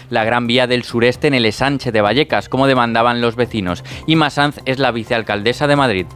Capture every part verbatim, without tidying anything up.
la Gran Vía del Sureste en el Ensanche de Vallecas, como demandaban los vecinos. Inma Sanz es la vicealcaldesa de Madrid.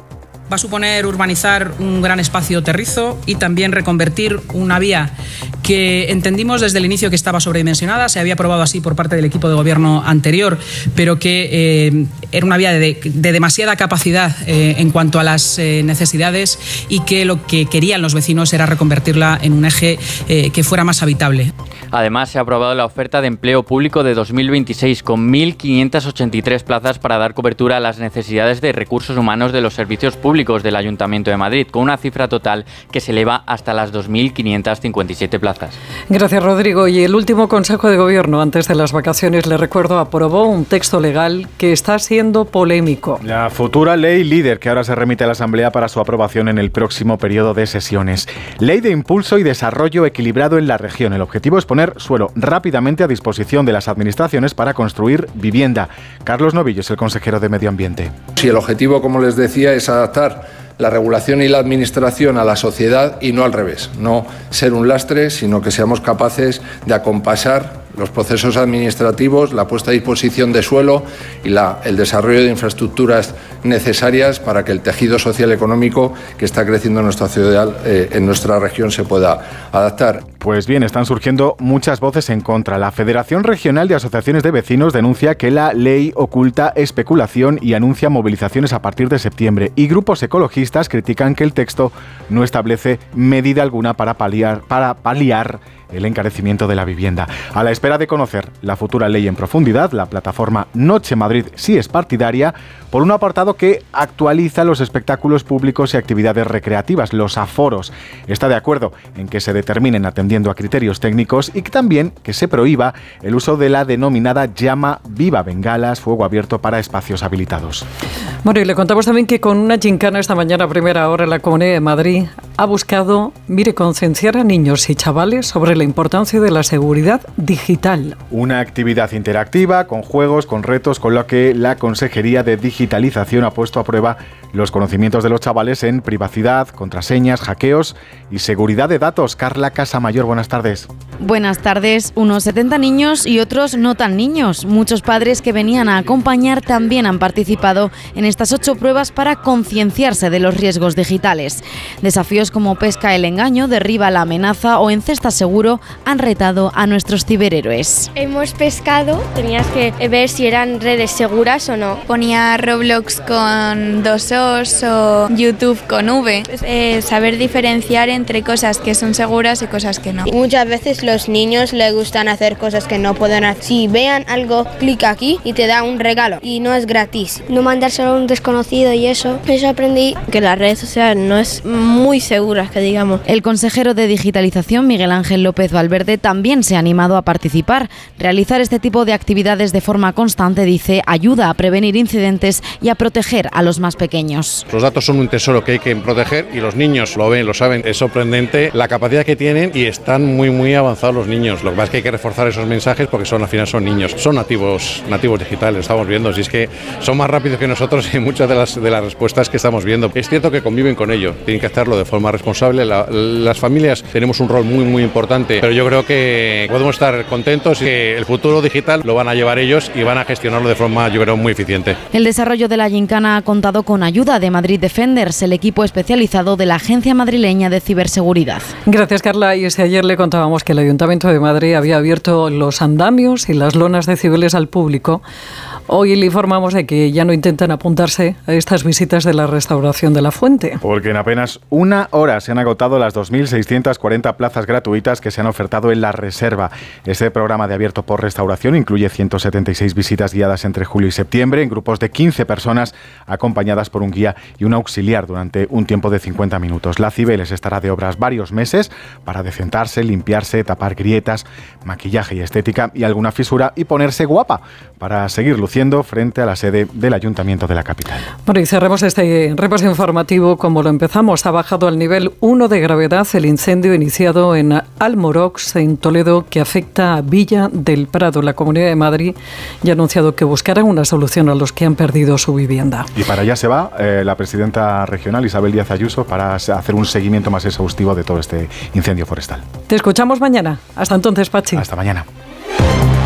Va a suponer urbanizar un gran espacio terrizo y también reconvertir una vía que entendimos desde el inicio que estaba sobredimensionada, se había aprobado así por parte del equipo de gobierno anterior, pero que eh, era una vía de, de demasiada capacidad eh, en cuanto a las eh, necesidades y que lo que querían los vecinos era reconvertirla en un eje eh, que fuera más habitable. Además, se ha aprobado la oferta de empleo público de dos mil veintiséis con mil quinientas ochenta y tres plazas para dar cobertura a las necesidades de recursos humanos de los servicios públicos del Ayuntamiento de Madrid, con una cifra total que se eleva hasta las dos mil quinientas cincuenta y siete plazas. Gracias, Rodrigo. Y el último Consejo de Gobierno antes de las vacaciones, le recuerdo, aprobó un texto legal que está siendo polémico. La futura ley líder, que ahora se remite a la Asamblea para su aprobación en el próximo periodo de sesiones. Ley de impulso y desarrollo equilibrado en la región. El objetivo es poner suelo rápidamente a disposición de las administraciones para construir vivienda. Carlos Novillo es el consejero de Medio Ambiente. Si el objetivo, como les decía, es adaptar la regulación y la administración a la sociedad y no al revés, no ser un lastre, sino que seamos capaces de acompasar los procesos administrativos, la puesta a disposición de suelo y la, el desarrollo de infraestructuras necesarias para que el tejido social económico que está creciendo en nuestra ciudad, eh, en nuestra región, se pueda adaptar. Pues bien, están surgiendo muchas voces en contra. La Federación Regional de Asociaciones de Vecinos denuncia que la ley oculta especulación y anuncia movilizaciones a partir de septiembre. Y grupos ecologistas critican que el texto no establece medida alguna para paliar, para paliar el encarecimiento de la vivienda. A la espera de conocer la futura ley en profundidad, la plataforma Noche Madrid sí es partidaria por un apartado que actualiza los espectáculos públicos y actividades recreativas, los aforos. Está de acuerdo en que se determinen atendiendo a criterios técnicos y que también que se prohíba el uso de la denominada llama viva, bengalas, fuego abierto para espacios habilitados. Bueno, y le contamos también que con una gincana esta mañana a primera hora la Comunidad de Madrid ha buscado, mire, concienciar a niños y chavales sobre la importancia de la seguridad digital. Una actividad interactiva, con juegos, con retos, con lo que la Consejería de Digitalización ha puesto a prueba los conocimientos de los chavales en privacidad, contraseñas, hackeos y seguridad de datos. Carla Casamayor, buenas tardes. Buenas tardes. Unos setenta niños y otros no tan niños. Muchos padres que venían a acompañar también han participado en estas ocho pruebas para concienciarse de los riesgos digitales. Desafíos como pesca el engaño, derriba la amenaza o encesta seguro han retado a nuestros ciberhéroes. Hemos pescado, tenías que ver si eran redes seguras o no. Ponía Roblox con dos O's o YouTube con V. Eh, saber diferenciar entre cosas que son seguras y cosas que no. Muchas veces los niños les gustan hacer cosas que no pueden hacer. Si vean algo, clica aquí y te da un regalo y no es gratis. No mandárselo a un desconocido y eso. Eso aprendí. Que la red social no es muy segura, que digamos. El consejero de Digitalización, Miguel Ángel López Valverde, también se ha animado a participar. Realizar este tipo de actividades de forma constante, dice, ayuda a prevenir incidentes y a proteger a los más pequeños. Los datos son un tesoro que hay que proteger y los niños lo ven, lo saben. Es sorprendente la capacidad que tienen y están muy muy avanzados los niños. Lo que pasa es que hay que reforzar esos mensajes porque son al final son niños, son nativos nativos digitales, estamos viendo. Si es que son más rápidos que nosotros en muchas de las de las respuestas que estamos viendo. Es cierto que conviven con ello, tienen que hacerlo de forma responsable. La, las familias tenemos un rol muy muy importante, pero yo creo que podemos estar contentos que el futuro digital lo van a llevar ellos y van a gestionarlo de forma, yo creo, muy eficiente. El desarrollo de la gincana ha contado con ayuda de Madrid Defenders, el equipo especializado de la Agencia Madrileña de Ciberseguridad. Gracias, Carla. Y si ayer le contábamos que el Ayuntamiento de Madrid había abierto los andamios y las lonas de Cibeles al público, hoy le informamos de que ya no intentan apuntarse a estas visitas de la restauración de la fuente. Porque en apenas una hora se han agotado las dos mil seiscientas cuarenta plazas gratuitas que se han ofertado en la reserva. Este programa de Abierto por Restauración incluye ciento setenta y seis visitas guiadas entre julio y septiembre en grupos de quince personas acompañadas por un guía y un auxiliar durante un tiempo de cincuenta minutos. La Cibeles estará de obras varios meses para decentarse, limpiarse, tapar grietas, maquillaje y estética y alguna fisura y ponerse guapa para seguir luciendo frente a la sede del Ayuntamiento de la capital. Bueno, y cerramos este repaso informativo como lo empezamos. Ha bajado al nivel uno de gravedad el incendio iniciado en Almorox, en Toledo, que afecta a Villa del Prado. La Comunidad de Madrid ya ha anunciado que buscará una solución a los que han perdido su vivienda. Y para allá se va eh, la presidenta regional, Isabel Díaz Ayuso, para hacer un seguimiento más exhaustivo de todo este incendio forestal. Te escuchamos mañana. Hasta entonces, Pachi. Hasta mañana.